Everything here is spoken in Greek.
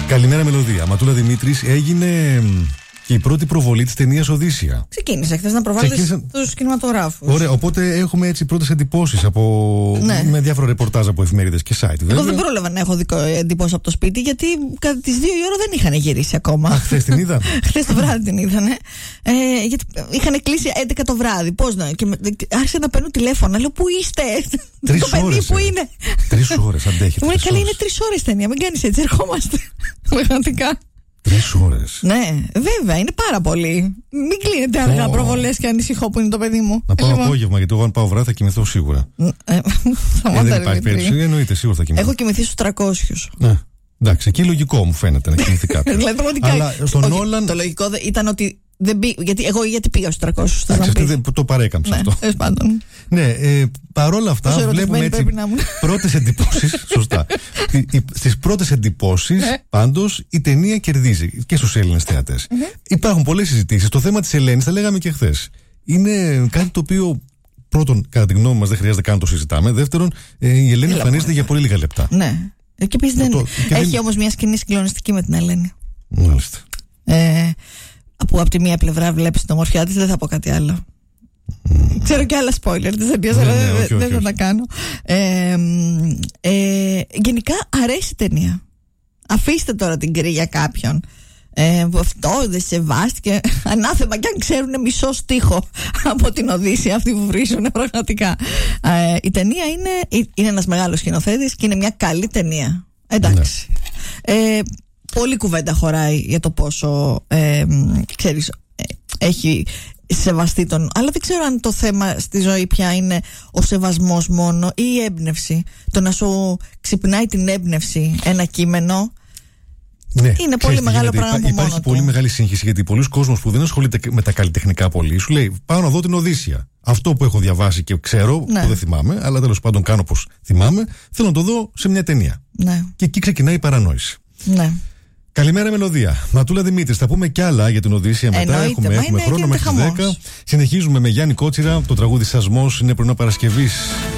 Καλημέρα, Μελωδία. Ματούλα Δημήτρης, έγινε και η πρώτη προβολή της ταινίας Οδύσσεια. Ξεκίνησε χθες να προβάλλεται στους κινηματογράφους. Ωραία, οπότε έχουμε έτσι πρώτες εντυπώσεις με διάφορα ρεπορτάζ από εφημερίδες και site. Εγώ δεν πρόλαβα να έχω εντυπώσεις από το σπίτι, γιατί κατά τις 2 η ώρα δεν είχαν γυρίσει ακόμα. Χθες την είδα. Χθες το βράδυ την είδανε. Γιατί είχαν κλείσει 11 το βράδυ. Πώς να. Και άρχισα να παίρνω τηλέφωνα. Λέω, πού είστε? 3 το παιδί που είναι. 3 ώρες αντέχετε. Μου λέει, καλά, είναι 3 ώρες ταινία. Μην κάνεις έτσι, ερχόμαστε. Πραγματικά. 3 ώρες. Ναι, βέβαια, είναι πάρα πολύ. Μην κλείνετε αργά προβολές και ανησυχώ που είναι το παιδί μου. Να πάω απόγευμα, γιατί εγώ αν πάω βράδυ θα κοιμηθώ σίγουρα. Δεν υπάρχει περίπτωση. Εννοείται, σίγουρα θα κοιμηθώ. Έχω κοιμηθεί στους 300. Ναι. Εντάξει, εκεί λογικό μου φαίνεται να κοιμηθεί κάποιος. Αλλά στον Όλαν. Το λογικό ήταν ότι. Γιατί πήγα στους 300. Το παρέκαμψα αυτό. Ναι, παρόλα αυτά βλέπουμε έτσι πρώτες εντυπώσεις. Σωστά. Στις πρώτες εντυπώσεις πάντως η ταινία κερδίζει και στους Έλληνες θεατές. Υπάρχουν πολλές συζητήσεις. Το θέμα της Ελένης, τα λέγαμε και χθες, είναι κάτι το οποίο πρώτον, κατά τη γνώμη μας, δεν χρειάζεται καν να το συζητάμε. Δεύτερον, η Ελένη εμφανίζεται για πολύ λίγα λεπτά. Ναι. Και επίσης έχει όμως μια σκηνή συγκλονιστική με την Ελένη. Μάλιστα. Που από τη μία πλευρά βλέπεις την ομορφιά της, δεν θα πω κάτι άλλο. Ξέρω και άλλα spoiler της ταινίας, αλλά δεν θα τα κάνω. Γενικά αρέσει η ταινία. Αφήστε τώρα την κρύα για κάποιον. Αυτό δεν σεβάστηκε. Ανάθεμα κι αν ξέρουν μισό στίχο από την Οδύσσεια αυτοί που βρίζουν πραγματικά. Η ταινία είναι ένας μεγάλος σκηνοθέτης και είναι μια καλή ταινία. Εντάξει. Πολλή κουβέντα χωράει για το πόσο ξέρεις, έχει σεβαστεί τον. Αλλά δεν ξέρω αν το θέμα στη ζωή πια είναι ο σεβασμός μόνο ή η έμπνευση. Το να σου ξυπνάει την έμπνευση ένα κείμενο. Ναι, είναι πολύ μεγάλο πράγμα που υπάρχει πολύ μεγάλη σύγχυση, γιατί πολλοί κόσμος που δεν ασχολείται με τα καλλιτεχνικά πολύ σου λέει, πάω να δω την Οδύσσεια. Αυτό που έχω διαβάσει και ξέρω, που δεν θυμάμαι, αλλά τέλος πάντων κάνω πως θυμάμαι, θέλω να το δω σε μια ταινία. Ναι. Και εκεί ξεκινάει η παρανόηση. Ναι. Καλημέρα, Μελωδία. Ματούλα Δημήτρης, θα πούμε κι άλλα για την Οδύσσεια μετά. Έχουμε χρόνο μέχρι τις 10. Συνεχίζουμε με Γιάννη Κότσιρα. Το τραγούδι Σασμός είναι πρωινό Παρασκευής.